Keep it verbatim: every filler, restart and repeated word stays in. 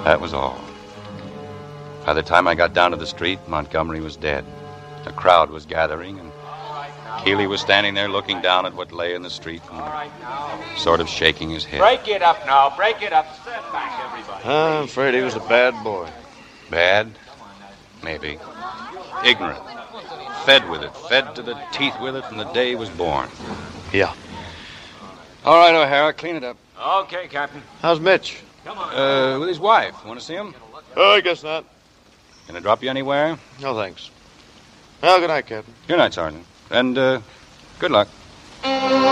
That was all. By the time I got down to the street, Montgomery was dead. A crowd was gathering, and Keeley was standing there looking down at what lay in the street and sort of shaking his head. Break it up now. Break it up. Step back, everybody. I'm afraid he was a bad boy. Bad? Maybe. Ignorant. Fed with it. Fed to the teeth with it from the day he was born. Yeah. All right, O'Hara, clean it up. Okay, Captain. How's Mitch? Come on. Uh, with his wife. Want to see him? Oh, I guess not. Can I drop you anywhere? No, thanks. Well, good night, Captain. Good night, Sergeant. And, uh, good luck.